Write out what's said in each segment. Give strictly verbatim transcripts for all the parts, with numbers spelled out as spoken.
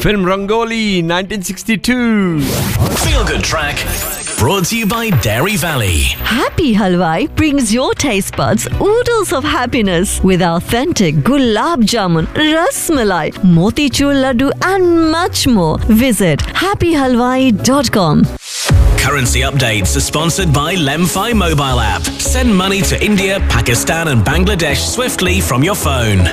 Film Rangoli, nineteen sixty-two. Feel Good Track, brought to you by Dairy Valley. Happy Halwai brings your taste buds oodles of happiness with authentic gulab jamun, ras malai, motichur laddu and much more. Visit happy halwai dot com. Currency updates are sponsored by Lemfi mobile app. Send money to India, Pakistan and Bangladesh swiftly from your phone.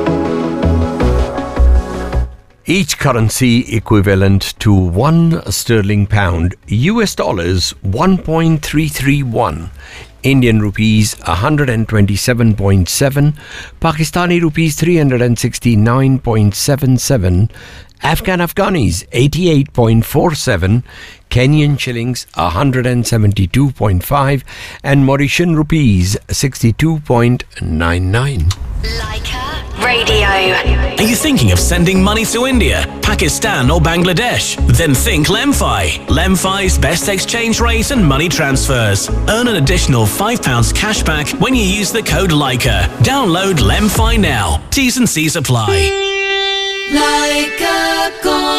Each currency equivalent to one sterling pound, U S dollars one point three three one, Indian rupees one hundred twenty-seven point seven, Pakistani rupees three hundred sixty-nine point seven seven, Afghan Afghanis eighty-eight point four seven, Kenyan shillings one hundred seventy-two point five and Mauritian rupees sixty-two point nine nine. Leica Radio. Are you thinking of sending money to India, Pakistan or Bangladesh? Then think Lemfi. Lemfi's best exchange rate and money transfers. Earn an additional five pounds cash back when you use the code Leica. Download Lemfi now. T's and C's apply. Leica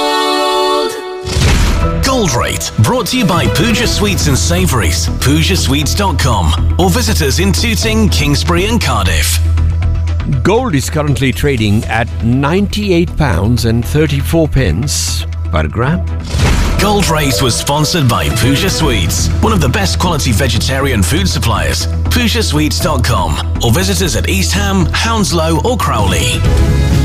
Gold. Gold Rate, brought to you by Pooja Sweets and Savouries, pooja sweets dot com, or visit us in Tooting, Kingsbury and Cardiff. Gold is currently trading at ninety-eight pounds and thirty-four pence per gram. Gold Rate was sponsored by Pooja Sweets, one of the best quality vegetarian food suppliers. pooja sweets dot com, or visit us at East Ham, Hounslow or Crowley.